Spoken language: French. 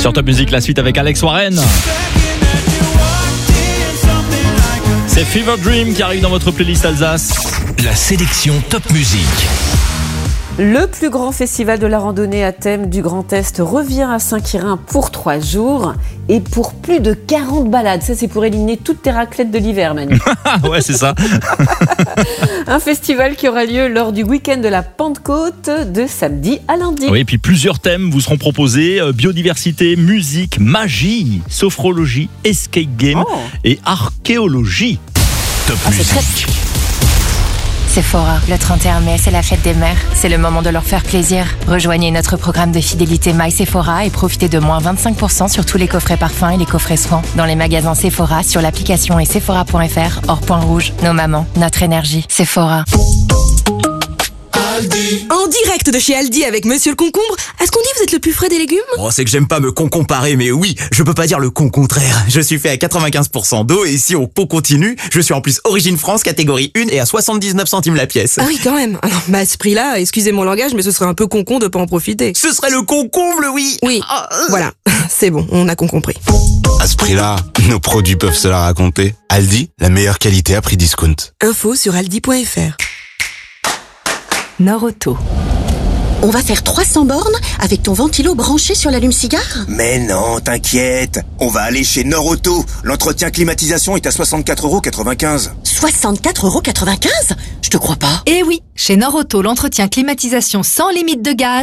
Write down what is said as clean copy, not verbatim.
Sur Top Music, la suite avec Alex Warren. C'est Fever Dream qui arrive dans votre playlist Alsace. La sélection Top Music. Le plus grand festival de la randonnée à thème du Grand Est revient à Saint-Quirin pour 3 jours et pour plus de 40 balades. Ça, c'est pour éliminer toutes tes raclettes de l'hiver, Manu. Ouais, c'est ça. Un festival qui aura lieu lors du week-end de la Pentecôte de samedi à lundi. Oui, et puis plusieurs thèmes vous seront proposés. Biodiversité, musique, magie, sophrologie, escape game et archéologie. Top Music. Sephora, le 31 mai, c'est la fête des mères. C'est le moment de leur faire plaisir. Rejoignez notre programme de fidélité My Sephora et profitez de moins 25% sur tous les coffrets parfums et les coffrets soins. Dans les magasins Sephora, sur l'application et sephora.fr, hors point rouge. Nos mamans, notre énergie. Sephora. En direct de chez Aldi avec Monsieur le Concombre. Est-ce qu'on dit vous êtes le plus frais des légumes? Oh, c'est que j'aime pas me comparer, mais oui, je peux pas dire le contraire. Je suis fait à 95% d'eau et si on continue, je suis en plus Origine France catégorie 1 et à 79 centimes la pièce. Ah oui, quand même. Alors, à ce prix-là, excusez mon langage, mais ce serait un peu con de pas en profiter. Ce serait le concombre, oui. Oui, voilà. C'est bon, on a compris. À ce prix-là, nos produits peuvent se la raconter. Aldi, la meilleure qualité à prix discount. Info sur aldi.fr. Norauto. On va faire 300 bornes avec ton ventilo branché sur l'allume-cigare? Mais non, t'inquiète. On va aller chez Norauto. L'entretien climatisation est à 64,95 €. 64,95 €? Je te crois pas. Eh oui, chez Norauto, l'entretien climatisation sans limite de gaz